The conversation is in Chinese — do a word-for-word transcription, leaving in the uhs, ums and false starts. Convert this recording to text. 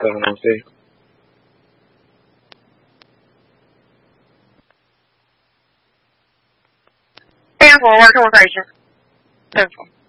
可能性。 A F one two one five two.